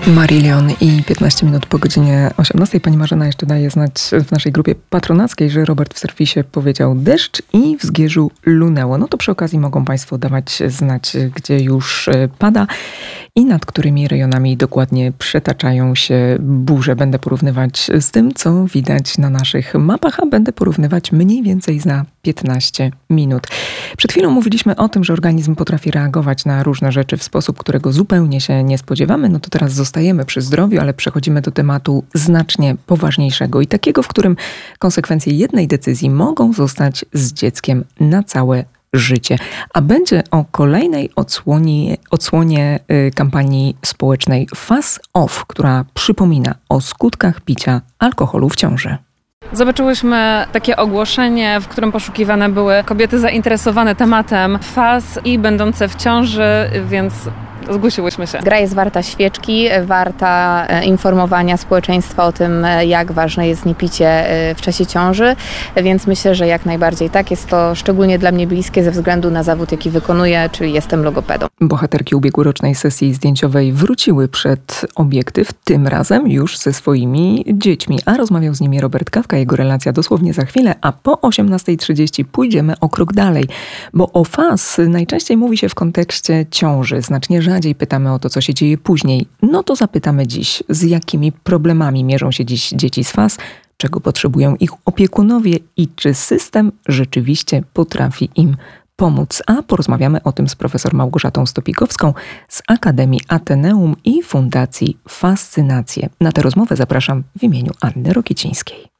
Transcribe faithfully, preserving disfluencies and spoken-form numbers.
Marillion i piętnaście minut po godzinie osiemnastej. Pani Marzena jeszcze daje znać w naszej grupie patronackiej, że Robert w serwisie powiedział deszcz i w Zgierzu lunęło. No to przy okazji mogą Państwo dawać znać, gdzie już pada i nad którymi rejonami dokładnie przetaczają się burze. Będę porównywać z tym, co widać na naszych mapach, a będę porównywać mniej więcej za piętnaście minut. Przed chwilą mówiliśmy o tym, że organizm potrafi reagować na różne rzeczy w sposób, którego zupełnie się nie spodziewamy. No to teraz zostajemy przy zdrowiu, ale przechodzimy do tematu znacznie poważniejszego i takiego, w którym konsekwencje jednej decyzji mogą zostać z dzieckiem na całe życie. A będzie o kolejnej odsłonie, odsłonie y, kampanii społecznej Fuss Off, która przypomina o skutkach picia alkoholu w ciąży. Zobaczyłyśmy takie ogłoszenie, w którym poszukiwane były kobiety zainteresowane tematem F A S i będące w ciąży, więc zgłosiłyśmy się. Gra jest warta świeczki, warta informowania społeczeństwa o tym, jak ważne jest niepicie w czasie ciąży, więc myślę, że jak najbardziej tak. Jest to szczególnie dla mnie bliskie ze względu na zawód, jaki wykonuję, czyli jestem logopedą. Bohaterki ubiegłorocznej sesji zdjęciowej wróciły przed obiektyw, tym razem już ze swoimi dziećmi, a rozmawiał z nimi Robert Kawka, jego relacja dosłownie za chwilę, a po osiemnastej trzydzieści pójdziemy o krok dalej, bo o F A S najczęściej mówi się w kontekście ciąży, znacznie rzadziej pytamy o to, co się dzieje później. No to zapytamy dziś, z jakimi problemami mierzą się dziś dzieci z F A S, czego potrzebują ich opiekunowie i czy system rzeczywiście potrafi im pomóc. A porozmawiamy o tym z profesor Małgorzatą Stopikowską z Akademii Ateneum i Fundacji Fascynacje. Na tę rozmowę zapraszam w imieniu Anny Rokiecińskiej.